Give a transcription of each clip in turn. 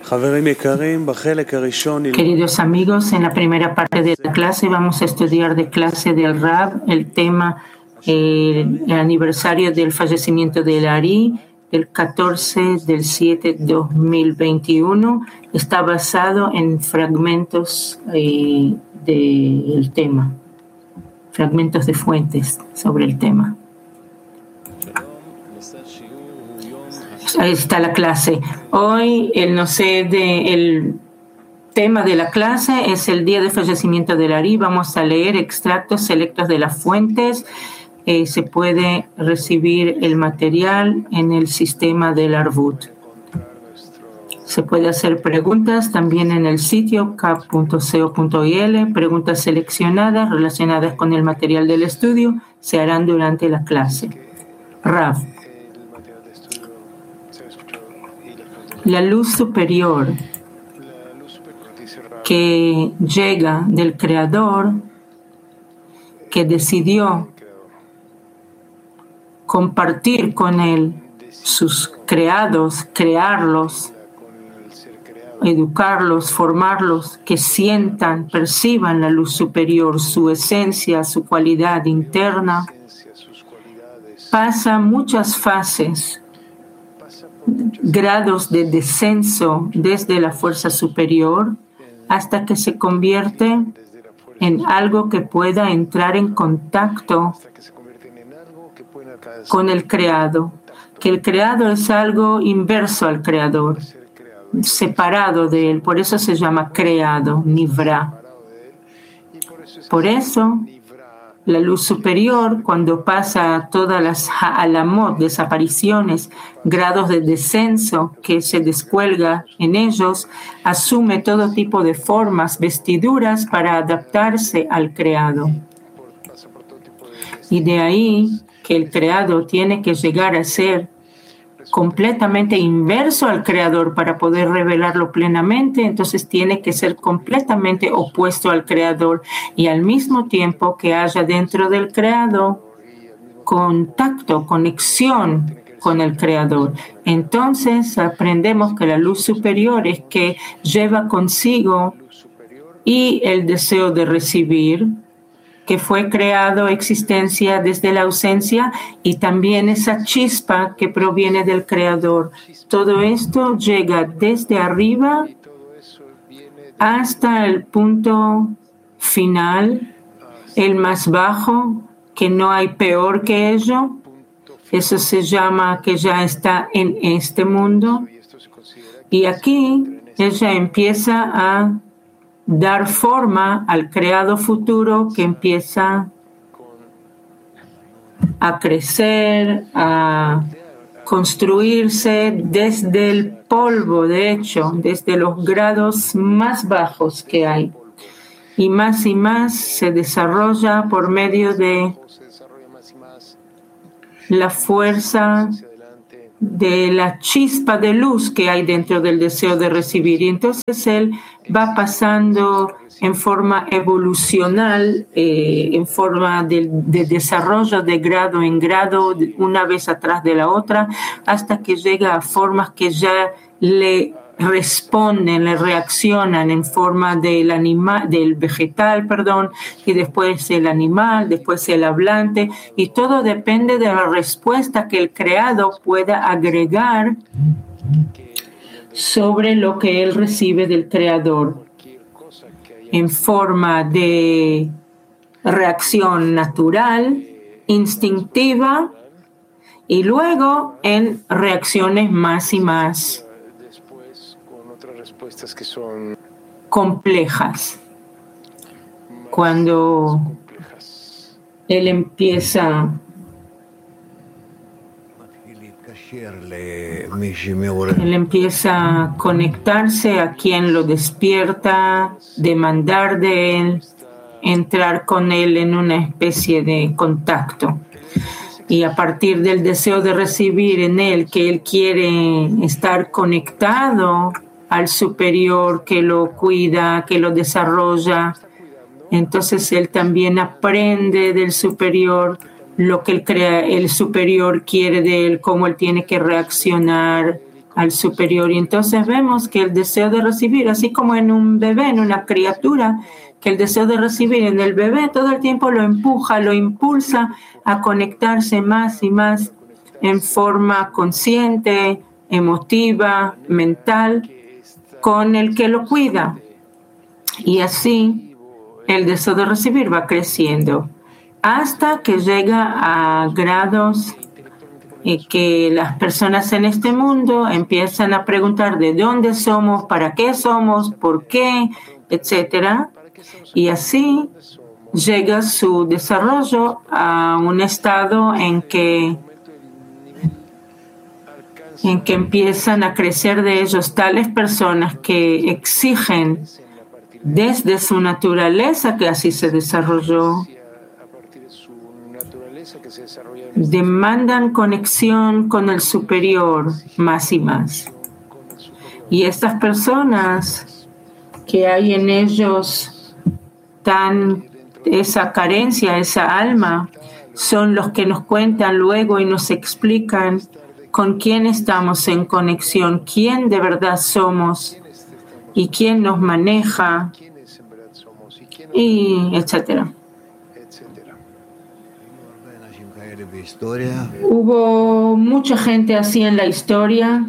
Queridos amigos, en la primera parte de la clase vamos a estudiar de clase del Rab el tema el aniversario del fallecimiento del Ari, el 14/7/2021. Está basado en fragmentos del tema, fragmentos de fuentes sobre el tema. Ahí está la clase. Hoy el tema de la clase es el día de fallecimiento del Ari. Vamos a leer extractos selectos de las fuentes. Se puede recibir el material en el sistema del Arvut. Se puede hacer preguntas también en el sitio cap.co.il. Preguntas seleccionadas relacionadas con el material del estudio se harán durante la clase. Rav. La luz superior que llega del Creador, que decidió compartir con Él sus creados, crearlos, educarlos, formarlos, que sientan, perciban la luz superior, su esencia, su cualidad interna, pasa muchas fases, grados de descenso desde la fuerza superior hasta que se convierte en algo que pueda entrar en contacto con el creado, que el creado es algo inverso al creador, separado de él, por eso se llama creado, nivra. Por eso la luz superior, cuando pasa a todas las ha'alamot, desapariciones, grados de descenso que se descuelga en ellos, asume todo tipo de formas, vestiduras para adaptarse al creado. Y de ahí que el creado tiene que llegar a ser completamente inverso al creador para poder revelarlo plenamente, entonces tiene que ser completamente opuesto al creador y al mismo tiempo que haya dentro del creado contacto, conexión con el creador. Entonces aprendemos que la luz superior es que lleva consigo y el deseo de recibir, que fue creado existencia desde la ausencia, y también esa chispa que proviene del Creador. Todo esto llega desde arriba hasta el punto final, el más bajo, que no hay peor que ello. Eso se llama que ya está en este mundo. Y aquí ella empieza a dar forma al creado futuro que empieza a crecer, a construirse desde el polvo, de hecho, desde los grados más bajos que hay. Y más se desarrolla por medio de la fuerza de la chispa de luz que hay dentro del deseo de recibir. Y entonces él va pasando en forma evolucional, en forma de desarrollo de grado en grado, una vez atrás de la otra, hasta que llega a formas que ya le responden, le reaccionan en forma del vegetal, y después el animal, después el hablante, y todo depende de la respuesta que el creado pueda agregar sobre lo que él recibe del creador en forma de reacción natural, instintiva, y luego en reacciones más y más respuestas que son complejas. Cuando él empieza a conectarse a quien lo despierta, demandar de él, entrar con él en una especie de contacto. Y a partir del deseo de recibir en él, que él quiere estar conectado al superior que lo cuida, que lo desarrolla, entonces él también aprende del superior lo que el superior quiere de él, cómo él tiene que reaccionar, al superior. Y entonces vemos que el deseo de recibir, así como en un bebé, en una criatura, que el deseo de recibir en el bebé todo el tiempo lo empuja, lo impulsa a conectarse más y más en forma consciente, emotiva, mental, con el que lo cuida. Y así el deseo de recibir va creciendo hasta que llega a grados que las personas en este mundo empiezan a preguntar de dónde somos, para qué somos, por qué, etcétera. Y así llega su desarrollo a un estado en que empiezan a crecer de ellos tales personas que exigen desde su naturaleza que así se desarrolló, demandan conexión con el superior más y más. Y estas personas que hay en ellos esa carencia, esa alma, son los que nos cuentan luego y nos explican con quién estamos en conexión, quién de verdad somos y quién nos maneja, y etcétera. Hubo mucha gente así en la historia.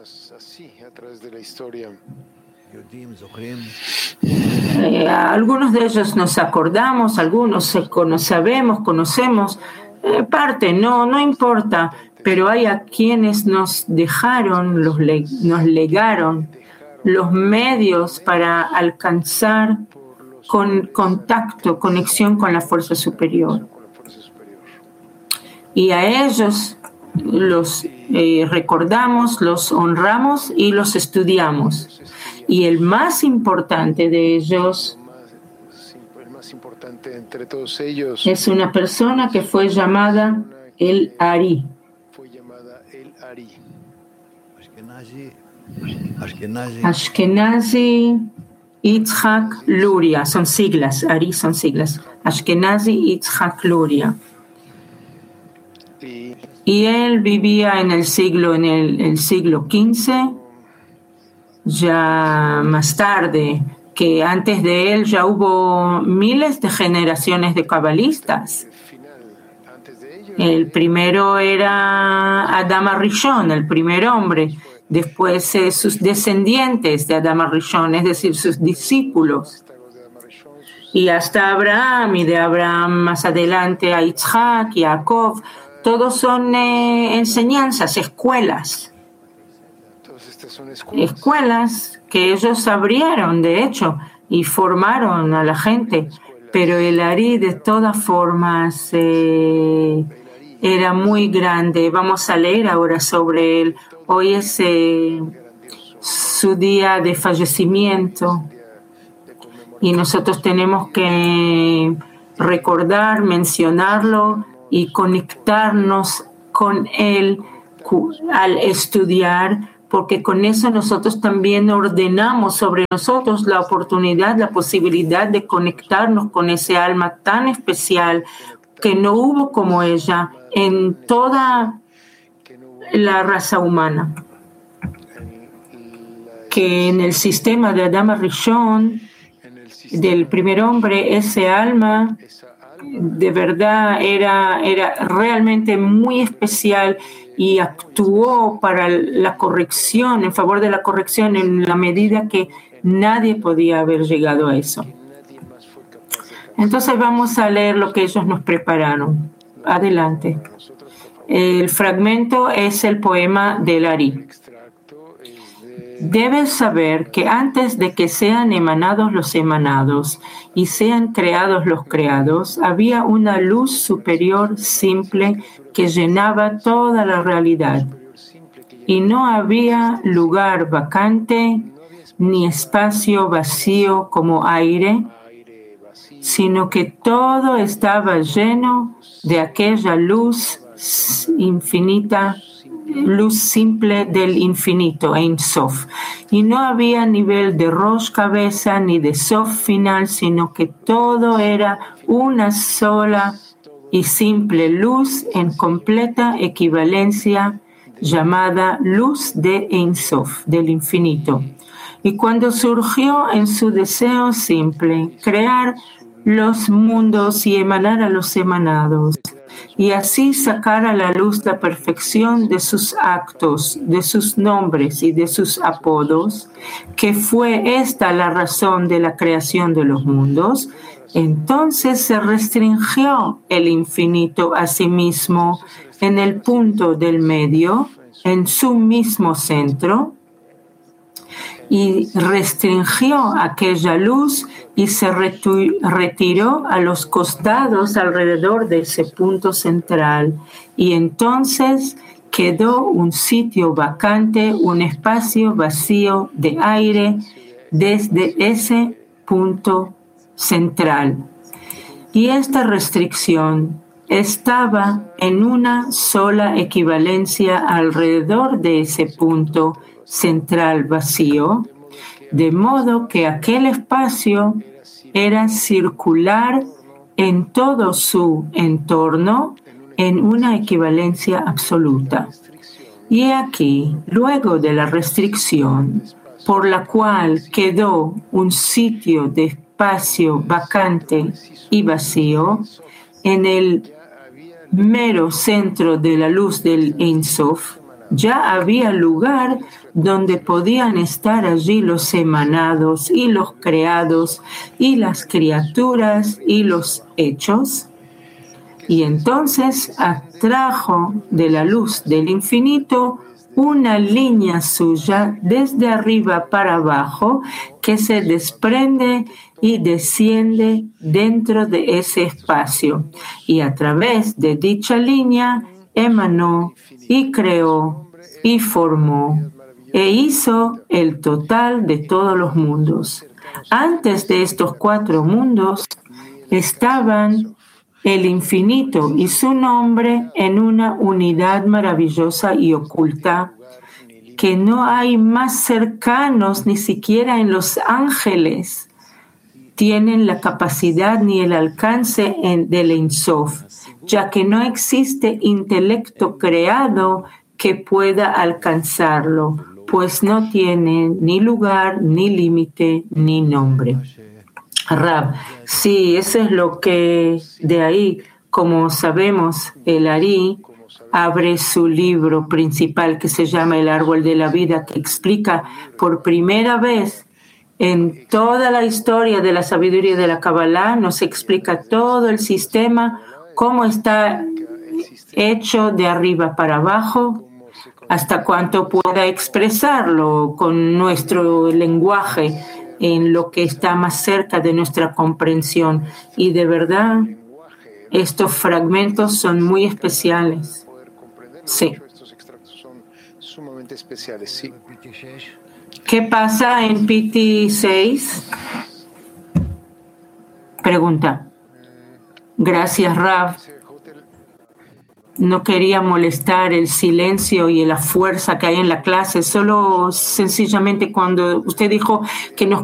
Algunos de ellos nos acordamos, algunos sabemos, conocemos, parte, no importa, pero hay a quienes nos dejaron, nos legaron los medios para alcanzar con contacto, conexión con la fuerza superior. Y a ellos los recordamos, los honramos y los estudiamos. Y el más importante de ellos es una persona que fue llamada el Ari. Ashkenazi Yitzhak Luria, son siglas, Ari son siglas. Ashkenazi Yitzhak Luria. Y él vivía en el siglo XV, ya más tarde, que antes de él ya hubo miles de generaciones de cabalistas. El primero era Adam HaRishon, el primer hombre. Después sus descendientes de Adam HaRishon, es decir, sus discípulos. Y hasta Abraham, y de Abraham más adelante a Yitzhak y a Jacob. Todos son enseñanzas, escuelas. Escuelas que ellos abrieron, de hecho, y formaron a la gente. Pero el Ari, de todas formas, era muy grande. Vamos a leer ahora sobre él. Hoy es su día de fallecimiento. Y nosotros tenemos que recordar, mencionarlo y conectarnos con él al estudiar, porque con eso nosotros también ordenamos sobre nosotros la oportunidad, la posibilidad de conectarnos con ese alma tan especial que no hubo como ella en toda la raza humana. Que en el sistema de Adam HaRishon, del primer hombre, ese alma de verdad era realmente muy especial y actuó para la corrección, en favor de la corrección, en la medida que nadie podía haber llegado a eso. Entonces vamos a leer lo que ellos nos prepararon. Adelante. El fragmento es el poema del Ari. Debes saber que antes de que sean emanados los emanados y sean creados los creados, había una luz superior simple que llenaba toda la realidad. Y no había lugar vacante ni espacio vacío como aire, sino que todo estaba lleno de aquella luz infinita, luz simple del infinito, Ein Sof. Y no había nivel de Rosh cabeza ni de Sof final, sino que todo era una sola y simple luz en completa equivalencia llamada luz de Ein Sof, del infinito. Y cuando surgió en su deseo simple crear los mundos y emanar a los emanados, y así sacar a la luz la perfección de sus actos, de sus nombres y de sus apodos, que fue esta la razón de la creación de los mundos, entonces se restringió el infinito a sí mismo en el punto del medio, en su mismo centro, y restringió aquella luz y se retiró a los costados alrededor de ese punto central. Y entonces quedó un sitio vacante, un espacio vacío de aire desde ese punto central. Y esta restricción estaba en una sola equivalencia alrededor de ese punto central vacío, de modo que aquel espacio era circular en todo su entorno en una equivalencia absoluta. Y aquí, luego de la restricción, por la cual quedó un sitio de espacio vacante y vacío, en el mero centro de la luz del Ein Sof, ya había lugar donde podían estar allí los emanados y los creados y las criaturas y los hechos. Y entonces atrajo de la luz del infinito una línea suya desde arriba para abajo que se desprende y desciende dentro de ese espacio. Y a través de dicha línea emanó y creó y formó e hizo el total de todos los mundos. Antes de estos 4 mundos estaban el infinito y su nombre en una unidad maravillosa y oculta que no hay más cercanos ni siquiera en los ángeles tienen la capacidad ni el alcance del Ein Sof, ya que no existe intelecto creado que pueda alcanzarlo, pues no tiene ni lugar, ni límite, ni nombre. Rab, sí, eso es lo que de ahí, como sabemos, el Ari abre su libro principal que se llama El Árbol de la Vida, que explica por primera vez en toda la historia de la sabiduría de la Kabbalah, nos explica todo el sistema, cómo está hecho de arriba para abajo, hasta cuánto pueda expresarlo con nuestro lenguaje en lo que está más cerca de nuestra comprensión. Y de verdad, estos fragmentos son muy especiales. Sí. ¿Qué pasa en PT 6? Pregunta. Gracias, Rav. No quería molestar el silencio y la fuerza que hay en la clase, solo sencillamente cuando usted dijo que nos